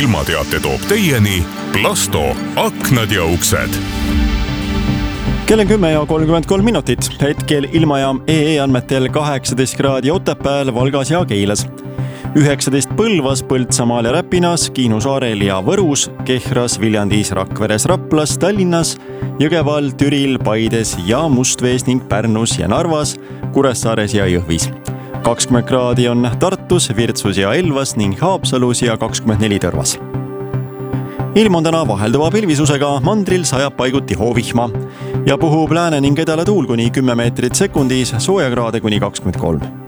ilmateate toob teieni Plasto aknad ja uksed. Kell on 10:33. Hetkel ilmajaam EE andmetel 18 kraadi Otepääl, Valgas ja Keilas. 19 Põlvas, Põltsamaal ja Räpinas, Kihnu saarel ja Võrus, Kehras, Viljandis, Rakveres, Raplas, Tallinnas, Jõgeval, Türil, Paides ja Mustvees ning Pärnus ja Narvas, Kuressaares ja Jõhvis. 20 kraadi on Tartus, Virtsus ja Elvas ning Haapsalus ja 24 Tõrvas. Ilm on täna vahelduva pilvisusega, mandril sajab paiguti hoovihma ja puhub lääne ning edala tuul kuni 10 meetrit sekundis, soojakraade kuni 23.